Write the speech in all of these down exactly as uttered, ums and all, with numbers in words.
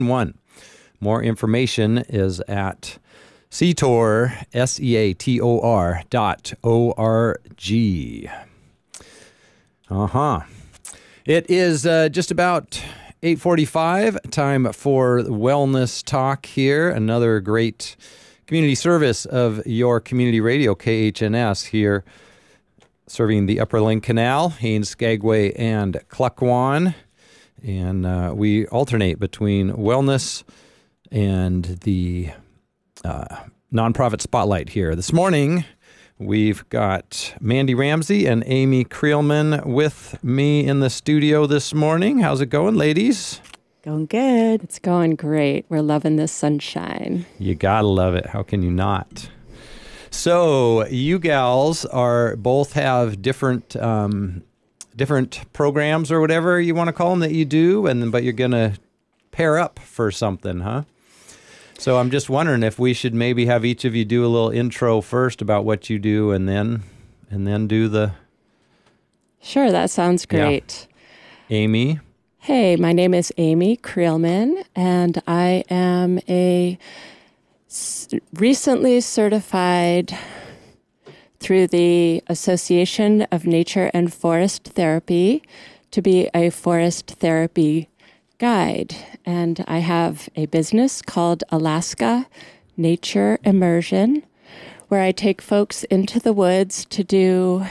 one. More information is at seator, S E A T O R dot O R G. Uh-huh. It is uh, just about eight forty-five, time for Wellness Talk here. Another great community service of your community radio, K H N S, here serving the Upper Link Canal, Haines, Skagway, and Klukwan. And uh, we alternate between wellness and the uh, nonprofit spotlight here. This morning, we've got Mandy Ramsey and Amy Creelman with me in the studio this morning. How's it going, ladies? Going good. It's going great. We're loving this sunshine. You gotta love it. How can you not? So you gals are both have different um, different programs or whatever you want to call them that you do, and but you're gonna pair up for something, huh? So I'm just wondering if we should maybe have each of you do a little intro first about what you do, and then and then do the. Sure, that sounds great. Yeah. Amy. Hey, my name is Amy Creelman, and I am a s- recently certified through the Association of Nature and Forest Therapy to be a forest therapy guide. And I have a business called Alaska Nature Immersion, where I take folks into the woods to do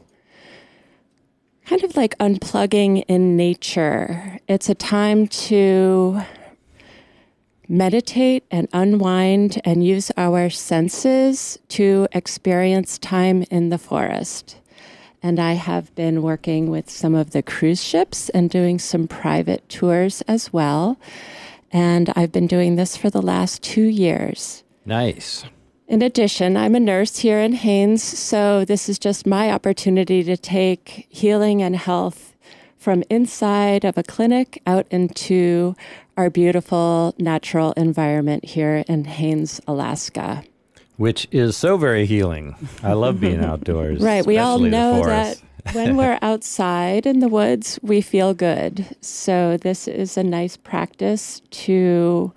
kind of like unplugging in nature. It's a time to meditate and unwind and use our senses to experience time in the forest. And I have been working with some of the cruise ships and doing some private tours as well. And I've been doing this for the last two years. Nice. In addition, I'm a nurse here in Haines, so this is just my opportunity to take healing and health from inside of a clinic out into our beautiful natural environment here in Haines, Alaska. Which is so very healing. I love being outdoors. Right. We all especially the know forest. that when we're outside in the woods, we feel good. So this is a nice practice to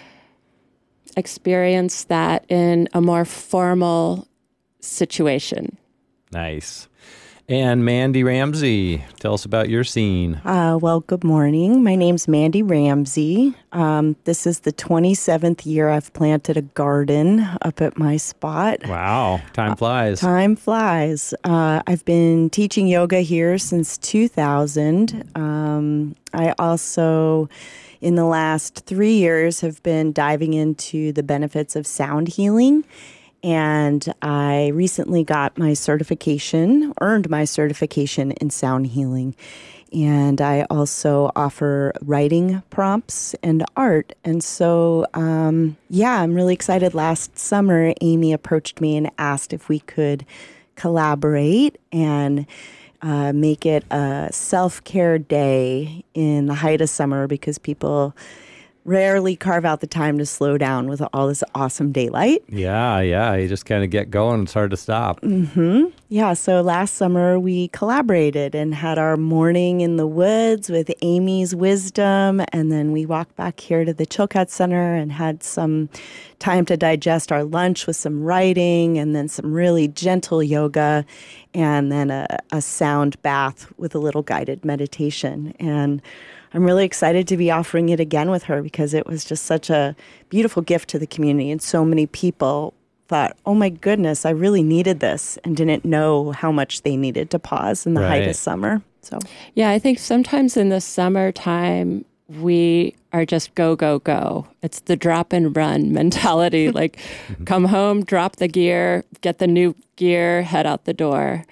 experience that in a more formal situation. Nice. And Mandy Ramsey, tell us about your scene. Uh, well, good morning. My name's Mandy Ramsey. Um, this is the twenty-seventh year I've planted a garden up at my spot. Wow. Time flies. Uh, time flies. Uh, I've been teaching yoga here since two thousand. Um, I also, in the last three years, have been diving into the benefits of sound healing. And I recently got my certification, earned my certification in sound healing. And I also offer writing prompts and art. And so, um, yeah, I'm really excited. Last summer, Amy approached me and asked if we could collaborate and uh, make it a self-care day in the height of summer, because people rarely carve out the time to slow down with all this awesome daylight. Yeah, yeah. You just kind of get going. It's hard to stop. Mm-hmm. Yeah, so last summer we collaborated and had our morning in the woods with Amy's wisdom, and then we walked back here to the Chilkat Center and had some time to digest our lunch with some writing, and then some really gentle yoga, and then a, a sound bath with a little guided meditation. And I'm really excited to be offering it again with her, because it was just such a beautiful gift to the community. And so many people thought, oh my goodness, I really needed this, and didn't know how much they needed to pause in the Right. height of summer. So, Yeah, I think sometimes in the summertime, we are just go, go, go. It's the drop and run mentality. Like, come home, drop the gear, get the new gear, head out the door.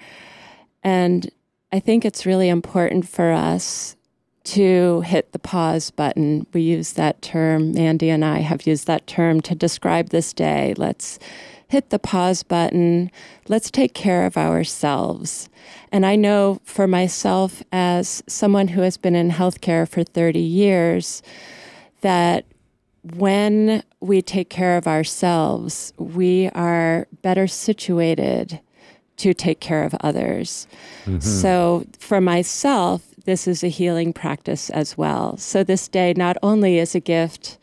And I think it's really important for us to hit the pause button. We use that term, Mandy and I have used that term to describe this day. Let's hit the pause button. Let's take care of ourselves. And I know for myself, as someone who has been in healthcare for thirty years, that when we take care of ourselves, we are better situated to take care of others. Mm-hmm. So for myself, this is a healing practice as well. So this day not only is a gift